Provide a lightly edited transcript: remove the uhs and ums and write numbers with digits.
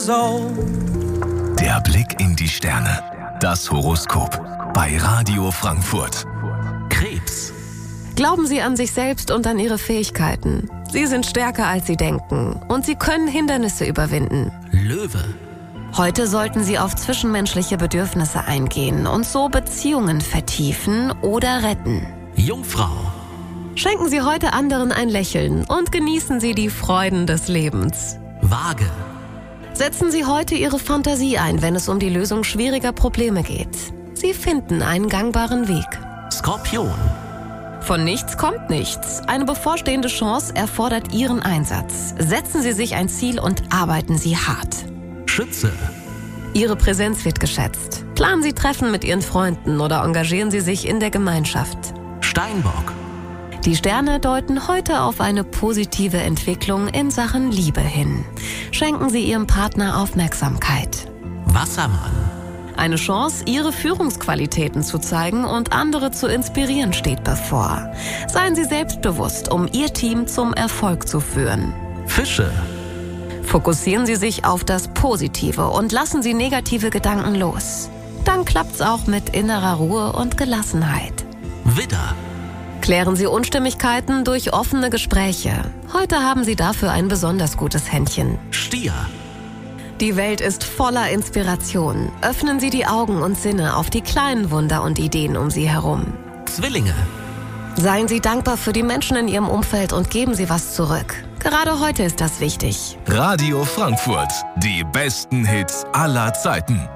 years old. Der Blick in die Sterne. Das Horoskop bei Radio Frankfurt. Krebs. Glauben Sie an sich selbst und an Ihre Fähigkeiten. Sie sind stärker, als Sie denken und Sie können Hindernisse überwinden. Löwe. Heute sollten Sie auf zwischenmenschliche Bedürfnisse eingehen und so Beziehungen vertiefen oder retten. Jungfrau. Schenken Sie heute anderen ein Lächeln und genießen Sie die Freuden des Lebens. Waage. Setzen Sie heute Ihre Fantasie ein, wenn es um die Lösung schwieriger Probleme geht. Sie finden einen gangbaren Weg. Skorpion. Von nichts kommt nichts. Eine bevorstehende Chance erfordert Ihren Einsatz. Setzen Sie sich ein Ziel und arbeiten Sie hart. Schütze. Ihre Präsenz wird geschätzt. Planen Sie Treffen mit Ihren Freunden oder engagieren Sie sich in der Gemeinschaft. Steinbock. Die Sterne deuten heute auf eine positive Entwicklung in Sachen Liebe hin. Schenken Sie Ihrem Partner Aufmerksamkeit. Wassermann. Eine Chance, Ihre Führungsqualitäten zu zeigen und andere zu inspirieren, steht bevor. Seien Sie selbstbewusst, um Ihr Team zum Erfolg zu führen. Fische. Fokussieren Sie sich auf das Positive und lassen Sie negative Gedanken los. Dann klappt's auch mit innerer Ruhe und Gelassenheit. Widder. Klären Sie Unstimmigkeiten durch offene Gespräche. Heute haben Sie dafür ein besonders gutes Händchen. Stier. Die Welt ist voller Inspiration. Öffnen Sie die Augen und Sinne auf die kleinen Wunder und Ideen um Sie herum. Zwillinge. Seien Sie dankbar für die Menschen in Ihrem Umfeld und geben Sie was zurück. Gerade heute ist das wichtig. Radio Frankfurt. Die besten Hits aller Zeiten.